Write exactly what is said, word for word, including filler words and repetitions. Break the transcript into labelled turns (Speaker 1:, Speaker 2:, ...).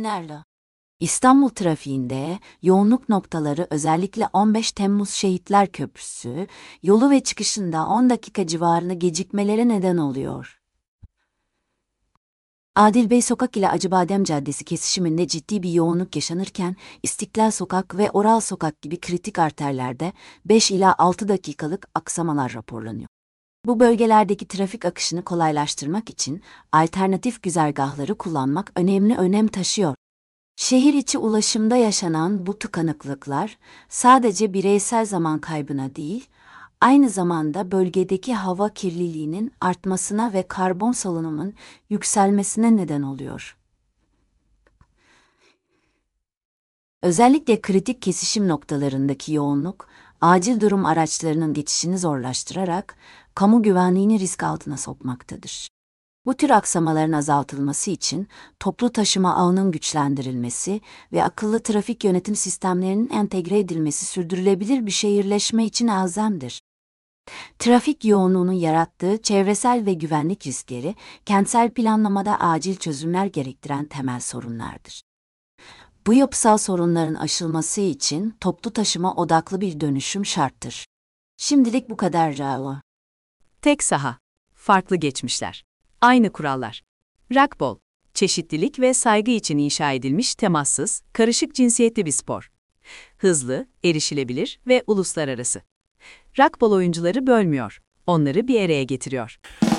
Speaker 1: linerli. İstanbul trafiğinde yoğunluk noktaları özellikle on beş Temmuz Şehitler Köprüsü, yolu ve çıkışında on dakika civarında gecikmelere neden oluyor. Adil Bey Sokak ile Acıbadem Caddesi kesişiminde ciddi bir yoğunluk yaşanırken, İstiklal Sokak ve Oral Sokak gibi kritik arterlerde beş ila altı dakikalık aksamalar raporlanıyor. Bu bölgelerdeki trafik akışını kolaylaştırmak için alternatif güzergahları kullanmak önemli önem taşıyor. Şehir içi ulaşımda yaşanan bu tıkanıklıklar sadece bireysel zaman kaybına değil, aynı zamanda bölgedeki hava kirliliğinin artmasına ve karbon salınımının yükselmesine neden oluyor. Özellikle kritik kesişim noktalarındaki yoğunluk, acil durum araçlarının geçişini zorlaştırarak kamu güvenliğini risk altına sokmaktadır. Bu tür aksamaların azaltılması için toplu taşıma ağının güçlendirilmesi ve akıllı trafik yönetim sistemlerinin entegre edilmesi sürdürülebilir bir şehirleşme için elzemdir. Trafik yoğunluğunun yarattığı çevresel ve güvenlik riskleri, kentsel planlamada acil çözümler gerektiren temel sorunlardır. Bu yapısal sorunların aşılması için toplu taşıma odaklı bir dönüşüm şarttır. Şimdilik bu kadar Rao.
Speaker 2: Tek saha, farklı geçmişler, aynı kurallar. Rugby, çeşitlilik ve saygı için inşa edilmiş temassız, karışık cinsiyetli bir spor. Hızlı, erişilebilir ve uluslararası. Rugby oyuncuları bölmüyor, onları bir araya getiriyor.